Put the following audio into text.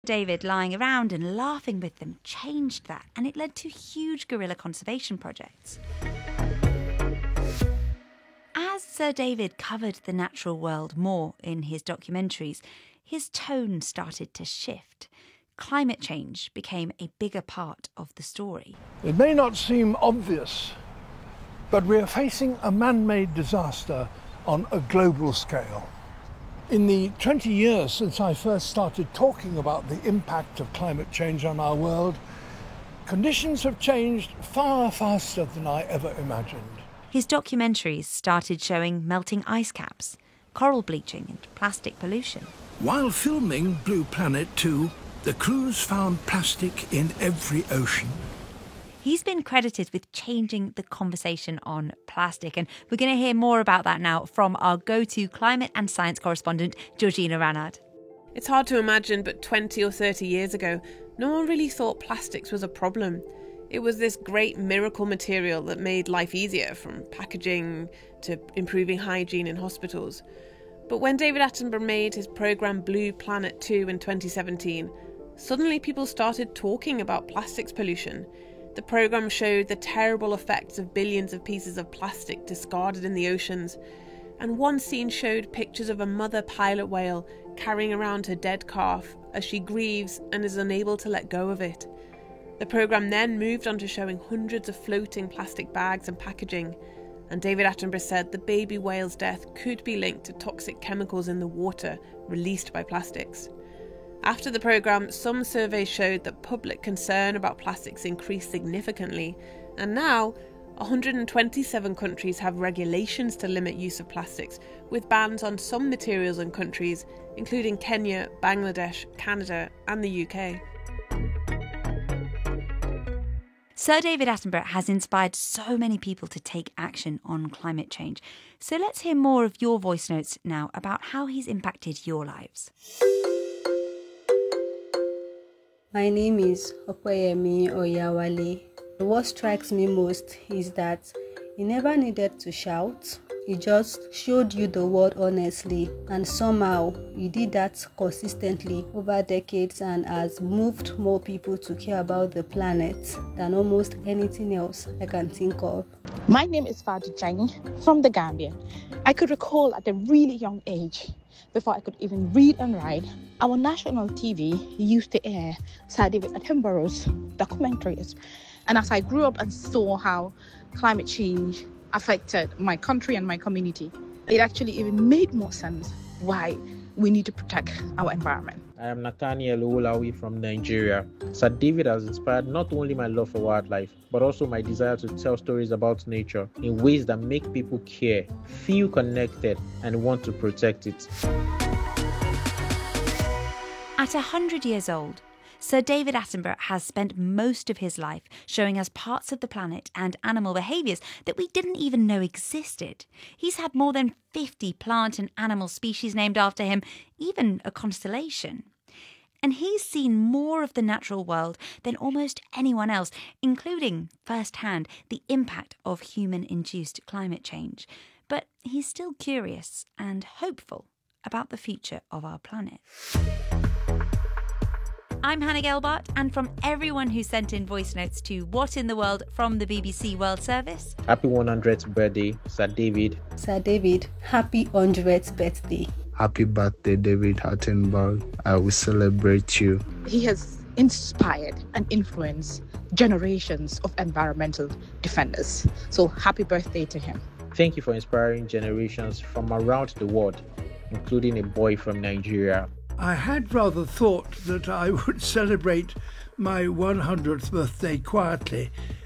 David lying around and laughing with them changed that, and it led to huge gorilla conservation projects. As Sir David covered the natural world more in his documentaries, his tone started to shift. Climate change became a bigger part of the story. It may not seem obvious, but we are facing a man-made disaster on a global scale. In the 20 years since I first started talking about the impact of climate change on our world, conditions have changed far faster than I ever imagined. His documentaries started showing melting ice caps, coral bleaching and plastic pollution. While filming Blue Planet 2, the crews found plastic in every ocean. He's been credited with changing the conversation on plastic, and we're going to hear more about that now from our go-to climate and science correspondent, Georgina Ranad. It's hard to imagine, but 20 or 30 years ago, no one really thought plastics was a problem. It was this great miracle material that made life easier, from packaging to improving hygiene in hospitals. But when David Attenborough made his programme Blue Planet 2 in 2017, suddenly people started talking about plastics pollution. The programme showed the terrible effects of billions of pieces of plastic discarded in the oceans, and one scene showed pictures of a mother pilot whale carrying around her dead calf as she grieves and is unable to let go of it. The programme then moved on to showing hundreds of floating plastic bags and packaging, and David Attenborough said the baby whale's death could be linked to toxic chemicals in the water released by plastics. After the programme, some surveys showed that public concern about plastics increased significantly, and now 127 countries have regulations to limit use of plastics, with bans on some materials in countries including Kenya, Bangladesh, Canada and the UK. Sir David Attenborough has inspired so many people to take action on climate change. So let's hear more of your voice notes now about how he's impacted your lives. My name is Opeyemi Oyawale. What strikes me most is that he never needed to shout. He just showed you the world honestly, and somehow he did that consistently over decades and has moved more people to care about the planet than almost anything else I can think of. My name is Fadi Chang from the Gambia. I could recall at a really young age, before I could even read and write, our national TV used to air Sir David Attenborough's documentaries. And as I grew up and saw how climate change affected my country and my community, it actually even made more sense why we need to protect our environment. I am Nathaniel Owolawi from Nigeria. Sir David has inspired not only my love for wildlife, but also my desire to tell stories about nature in ways that make people care, feel connected, and want to protect it. At 100 years old, Sir David Attenborough has spent most of his life showing us parts of the planet and animal behaviours that we didn't even know existed. He's had more than 50 plant and animal species named after him, even a constellation. And he's seen more of the natural world than almost anyone else, including firsthand the impact of human-induced climate change. But he's still curious and hopeful about the future of our planet. I'm Hannah Gelbart, and from everyone who sent in voice notes to What in the World from the BBC World Service. Happy 100th birthday, Sir David. Sir David, happy 100th birthday. Happy birthday, David Attenborough. I will celebrate you. He has inspired and influenced generations of environmental defenders. So happy birthday to him. Thank you for inspiring generations from around the world, including a boy from Nigeria. I had rather thought that I would celebrate my 100th birthday quietly